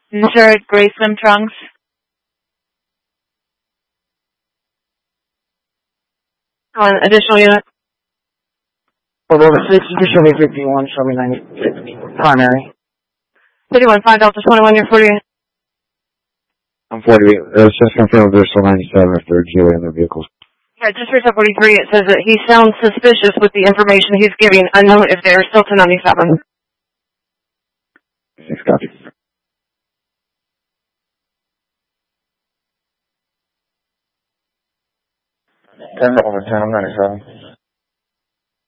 Insured Gray Slim Trunks. Additional unit. Over 60, show me 51, show me 96. Primary. 51, 5 Delta 21, you're 48. I'm 48. It's just confirmed there's still 97 if they're auxiliary in their vehicles. Yeah, just for 43, it says that he sounds suspicious with the information he's giving, unknown if they're still to 97. Thanks, copy. 10 over 10, I'm 97.